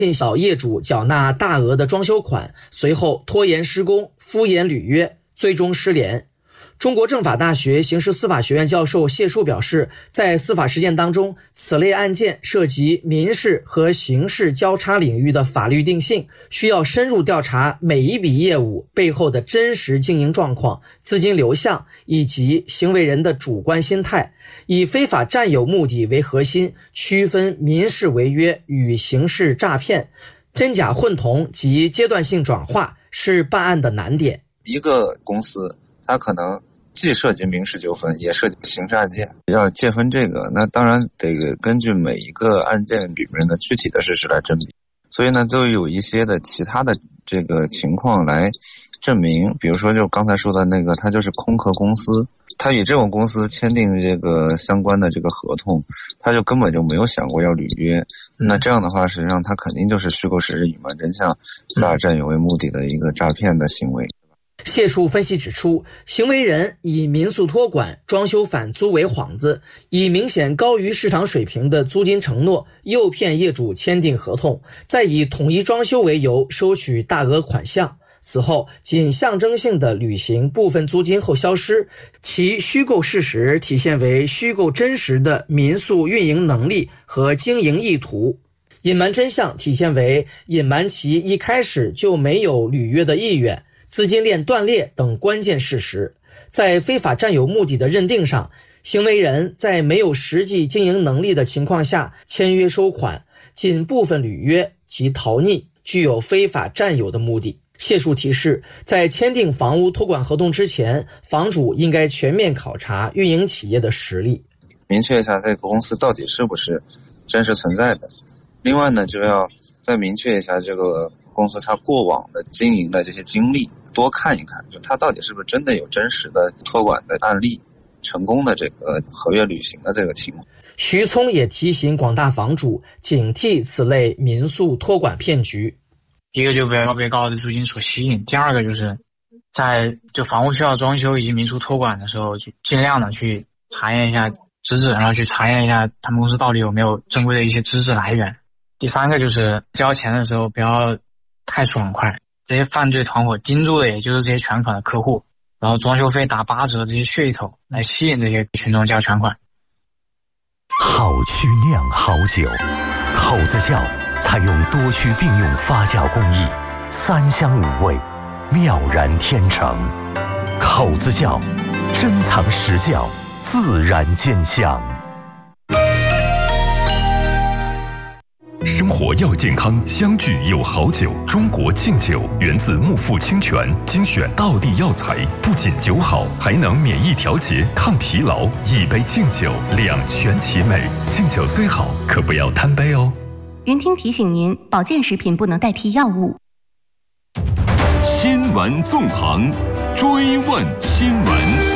信小业主缴纳大额的装修款，随后拖延施工、敷衍履约，最终失联。中国政法大学刑事司法学院教授谢树表示，在司法实践当中，此类案件涉及民事和刑事交叉领域的法律定性，需要深入调查每一笔业务背后的真实经营状况、资金流向以及行为人的主观心态，以非法占有目的为核心，区分民事违约与刑事诈骗，真假混同及阶段性转化是办案的难点。 一个公司它可能既涉及民事纠纷，也涉及刑事案件，要界分这个，那当然得根据每一个案件里面的具体的事实来甄别。所以呢，都有一些的其他的这个情况来证明，比如说就刚才说的那个，他就是空壳公司，他与这种公司签订这个相关的这个合同，他就根本就没有想过要履约。那这样的话，实际上他肯定就是虚构事实、隐瞒真相、非法占有为目的的一个诈骗的行为。 谢树分析指出，行为人以民宿托管、装修返租为幌子，以明显高于市场水平的租金承诺诱骗业主签订合同，再以统一装修为由收取大额款项，此后仅象征性的履行部分租金后消失，其虚构事实体现为虚构真实的民宿运营能力和经营意图，隐瞒真相体现为隐瞒其一开始就没有履约的意愿、资金链断裂等关键事实。在非法占有目的的认定上，行为人在没有实际经营能力的情况下签约收款，仅部分履约及逃匿，具有非法占有的目的。谢树提示，在签订房屋托管合同之前，房主应该全面考察运营企业的实力， 明确一下这个公司到底是不是真实存在的。另外呢，就要再明确一下这个公司它过往的经营的这些经历，多看一看，就它到底是不是真的有真实的托管的案例，成功的这个合约履行的这个情况。 徐聪也提醒广大房主警惕此类民宿托管骗局。 一个就不要被高的租金所吸引，第二个就是在就房屋需要装修以及民宿托管的时候，就尽量的去查验一下资质，然后去查验一下他们公司到底有没有正规的一些资质来源。第三个就是交钱的时候不要太爽快，这些犯罪团伙盯住的也就是这些全款的客户，然后装修费打8折这些噱头来吸引这些群众交全款。 好曲酿好酒，口子窖采用多区并用发酵工艺，3香5味，妙然天成。口子窖，珍藏实窖，自然见香。 生活要健康，相聚有好酒。中国敬酒源自木富清泉，精选道地药材，不仅酒好，还能免疫调节、抗疲劳。一杯敬酒，两全其美。敬酒虽好，可不要贪杯哦。 云听提醒您，保健食品不能代替药物。 新闻纵横，追问新闻。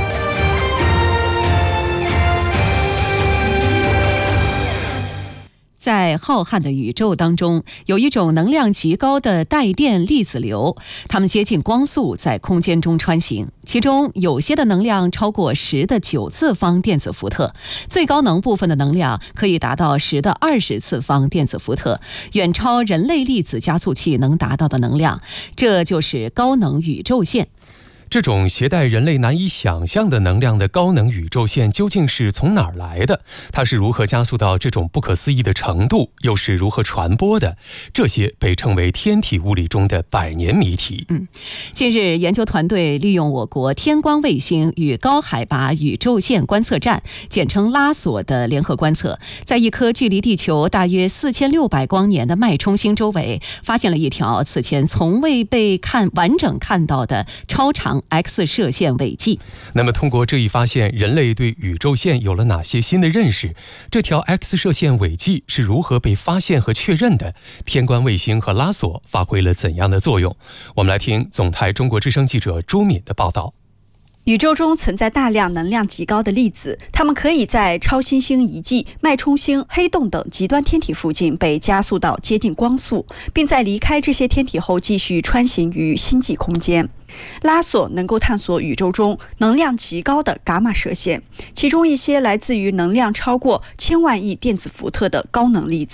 在浩瀚的宇宙当中，有一种能量极高的带电粒子流，它们接近光速在空间中穿行，其中有些的能量超过10的9次方电子伏特，最高能部分的能量可以达到10的20次方电子伏特，远超人类粒子加速器能达到的能量，这就是高能宇宙线。 这种携带人类难以想象的能量的高能宇宙线究竟是从哪儿来的？它是如何加速到这种不可思议的程度？又是如何传播的？这些被称为天体物理中的百年谜题。 近日，研究团队利用我国天光卫星与高海拔宇宙线观测站，简称拉索的联合观测，在一颗距离地球大约4600光年的脉冲星周围，发现了一条此前从未被完整看到的超长X 射线尾迹。 那么通过这一发现，人类对宇宙线有了哪些新的认识？这条 X 射线尾迹是如何被发现和确认的？天观卫星和拉索发挥了怎样的作用？我们来听总台中国之声记者朱敏的报道。 宇宙中存在大量能量极高的粒子，它们可以在超新星遗迹、脉冲星、黑洞等极端天体附近被加速到接近光速，并在离开这些天体后继续穿行于星际空间。拉索能够探索宇宙中能量极高的伽马射线，其中一些来自于能量超过1000万亿电子伏特的高能粒子。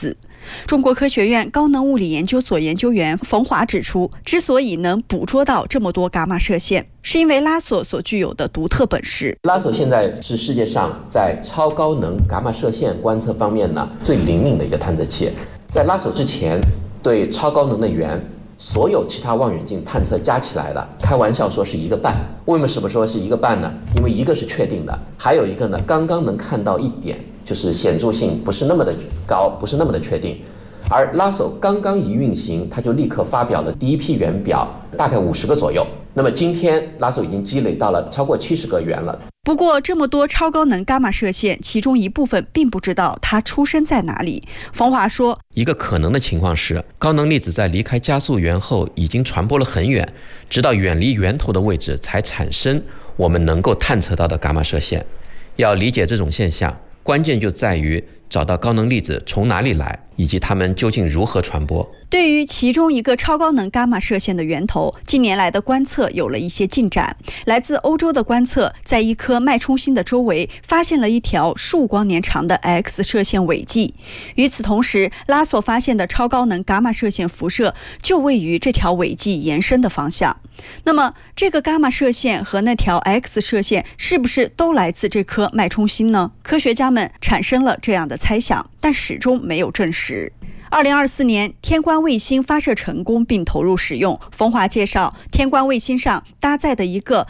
中国科学院高能物理研究所研究员冯华指出，之所以能捕捉到这么多伽马射线，是因为拉索所具有的独特本事。 拉索现在是世界上在超高能伽马射线观测方面呢最灵敏的一个探测器。在拉索之前，对超高能的源，所有其他望远镜探测加起来的，开玩笑说是1个半。为什么说是1个半呢？因为一个是确定的，还有一个呢刚刚能看到一点，就是显著性不是那么的高，不是那么的确定。而拉索刚刚一运行，它就立刻发表了第一批源表，大概50个左右。那么今天拉索已经积累到了超过70个源了。 不过这么多超高能伽马射线，其中一部分并不知道它出生在哪里。冯华说， 一个可能的情况是，高能粒子在离开加速源后已经传播了很远，直到远离源头的位置才产生我们能够探测到的伽马射线。要理解这种现象，关键就在于找到高能粒子从哪里来，以及它们究竟如何传播。 对于其中一个超高能伽马射线的源头，近年来的观测有了一些进展。来自欧洲的观测在一颗脉冲星的周围发现了一条数光年长的 X 射线尾迹。与此同时，拉索发现的超高能伽马射线辐射就位于这条尾迹延伸的方向。那么这个伽马射线和那条 X 射线是不是都来自这颗脉冲星呢？科学家们产生了这样的猜想，但始终没有证实。2024年，天观卫星发射成功并投入使用。冯华介绍，天观卫星上搭载的一个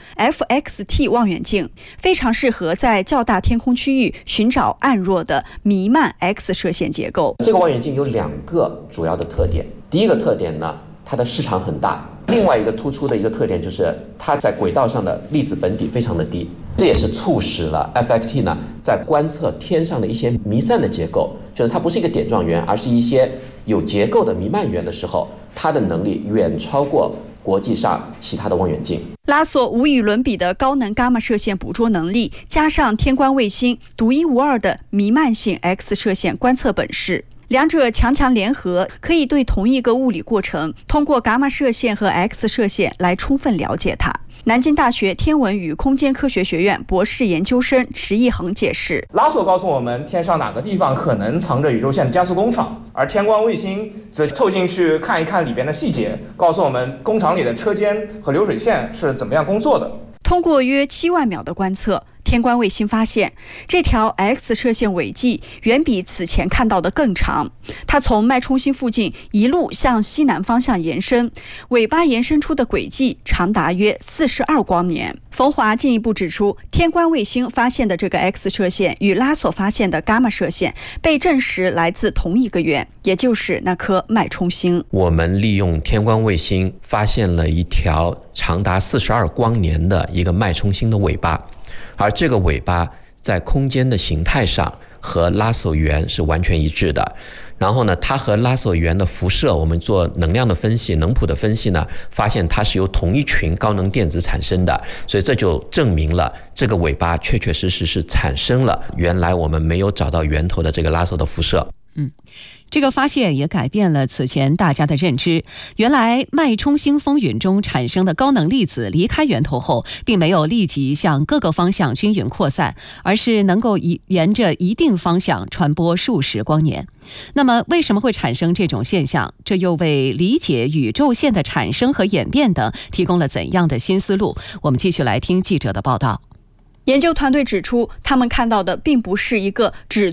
FXT 望远镜，非常适合在较大天空区域寻找暗弱的弥漫 X 射线结构。 这个望远镜有2个主要的特点。第一个特点呢，它的视长很大；另外一个突出的一个特点就是它在轨道上的粒子本体非常的低。这也是促使了 FXT 呢在观测天上的一些弥散的结构，就是它不是一个点状源，而是一些有结构的弥漫源的时候，它的能力远超过国际上其他的望远镜。 拉索无与伦比的高能伽马射线捕捉能力，加上天观卫星独一无二的弥漫性 X 射线观测本事，两者强强联合，可以对同一个物理过程通过伽马射线和 X 射线来充分了解它。南京大学天文与空间科学学院博士研究生池一恒解释， 拉索告诉我们天上哪个地方可能藏着宇宙线的加速工厂，而天观卫星则凑进去看一看里边的细节，告诉我们工厂里的车间和流水线是怎么样工作的。 通过约7万秒的观测，天观卫星发现这条 X 射线尾迹远比此前看到的更长，它从脉冲星附近一路向西南方向延伸，尾巴延伸出的轨迹长达约42光年。冯华进一步指出，天观卫星发现的这个 X 射线与拉索发现的伽马射线被证实来自同一个源，也就是那颗脉冲星。 我们利用天观卫星发现了一条长达42光年的一个脉冲星的尾巴，而这个尾巴在空间的形态上和拉索源是完全一致的。然后呢，它和拉索源的辐射，我们做能量的分析、能谱的分析呢，发现它是由同一群高能电子产生的，所以这就证明了这个尾巴确确实实是产生了原来我们没有找到源头的这个拉索的辐射。 这个发现也改变了此前大家的认知。原来脉冲星风云中产生的高能粒子离开源头后，并没有立即向各个方向均匀扩散，而是能够沿着一定方向传播数十光年。那么为什么会产生这种现象？这又为理解宇宙线的产生和演变等提供了怎样的新思路？我们继续来听记者的报道。 研究团队指出，他们看到的并不是一个只